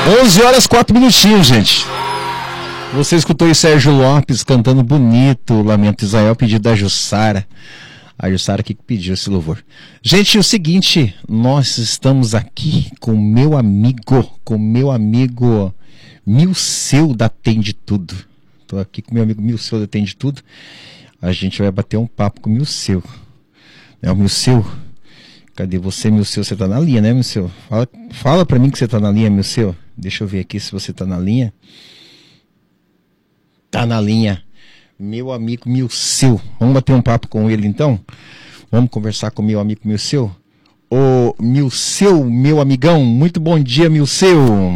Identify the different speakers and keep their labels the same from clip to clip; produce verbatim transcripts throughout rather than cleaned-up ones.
Speaker 1: onze horas, quatro minutinhos, gente. Você escutou aí Sérgio Lopes cantando bonito, Lamento Israel, pedido da Jussara. A Jussara que pediu esse louvor. Gente, é o seguinte, nós estamos aqui com meu amigo, com meu amigo Milceu da Tende Tudo. Estou aqui com meu amigo Milceu da Tende Tudo. A gente vai bater um papo com o Milceu. É o Milceu. Cadê você, Milceu? Você tá na linha, né, Milceu? Fala, fala pra mim que você tá na linha, Milceu. Deixa eu ver aqui se você tá na linha. Tá na linha. Meu amigo Milceu. Vamos bater um papo com ele, então? Vamos conversar com meu amigo Milceu? Ô, Milceu, meu amigão, muito bom dia, Milceu.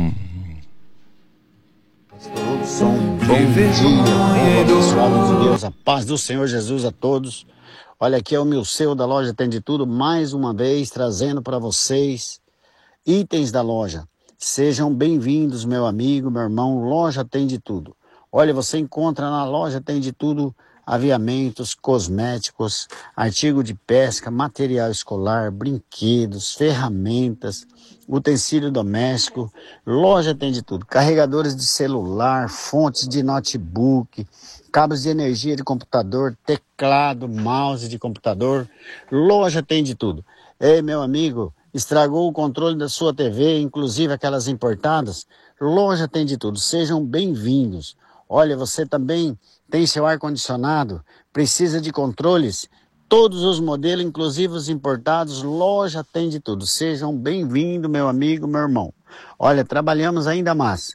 Speaker 2: Bom dia, povo abençoado de Deus, a paz do Senhor Jesus a todos. Olha, aqui é o Milceu da loja Tende Tudo, mais uma vez trazendo para vocês itens da loja. Sejam bem-vindos, meu amigo, meu irmão, loja Tende Tudo. Olha, você encontra na loja Tende Tudo aviamentos, cosméticos, artigo de pesca, material escolar, brinquedos, ferramentas, utensílio doméstico. Loja Tende Tudo, carregadores de celular, fontes de notebook, cabos de energia de computador, teclado, mouse de computador. Loja Tende Tudo. Ei, meu amigo, estragou o controle da sua T V, inclusive aquelas importadas? Loja Tende Tudo. Sejam bem-vindos. Olha, você também tem seu ar-condicionado, precisa de controles? Todos os modelos, inclusive os importados, loja Tende Tudo. Sejam bem-vindos, meu amigo, meu irmão. Olha, trabalhamos ainda mais